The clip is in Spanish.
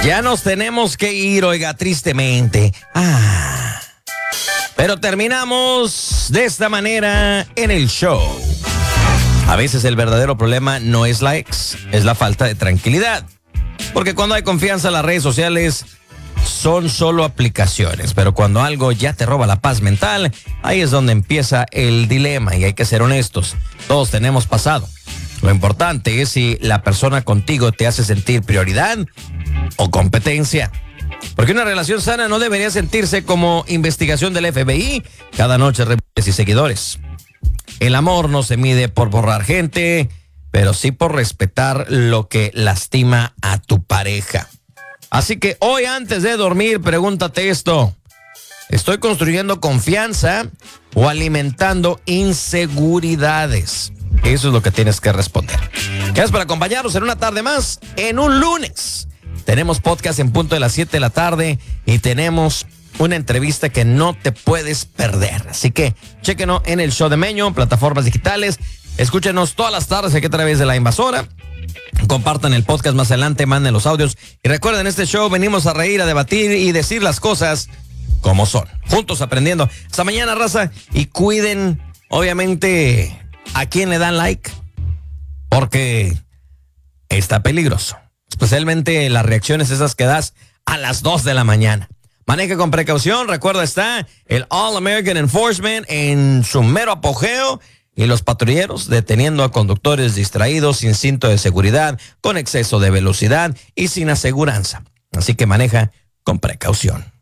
Ya nos tenemos que ir, oiga, tristemente. Pero terminamos de esta manera en el show. A veces el verdadero problema no es la ex, es la falta de tranquilidad. Porque cuando hay confianza, las redes sociales son solo aplicaciones. Pero cuando algo ya te roba la paz mental, ahí es donde empieza el dilema. Y hay que ser honestos, todos tenemos pasado. Lo importante es si la persona contigo te hace sentir prioridad o competencia. Porque una relación sana no debería sentirse como investigación del FBI cada noche, revistas y seguidores. El amor no se mide por borrar gente, pero sí por respetar lo que lastima a tu pareja. Así que hoy antes de dormir, pregúntate esto: ¿estoy construyendo confianza o alimentando inseguridades? Eso es lo que tienes que responder. Gracias por acompañarnos en una tarde más, en un lunes. Tenemos podcast en punto de las 7 de la tarde y tenemos una entrevista que no te puedes perder. Así que chéquenos en el show de Meño, plataformas digitales. Escúchenos todas las tardes aquí a través de la invasora. Compartan el podcast más adelante, manden los audios. Y recuerden, este show venimos a reír, a debatir y decir las cosas como son. Juntos aprendiendo. Hasta mañana, raza. Y cuiden, obviamente, a quién le dan like, porque está peligroso. Especialmente las reacciones esas que das a las 2 de la mañana. Maneja con precaución. Recuerda, está el All American Enforcement en su mero apogeo y los patrulleros deteniendo a conductores distraídos, sin cinto de seguridad, con exceso de velocidad y sin aseguranza. Así que maneja con precaución.